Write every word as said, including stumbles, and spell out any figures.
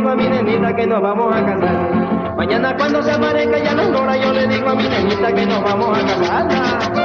digo a mi nenita que nos vamos a casar. Mañana cuando se amanezca ya no hora, yo le digo a mi nenita que nos vamos a casar.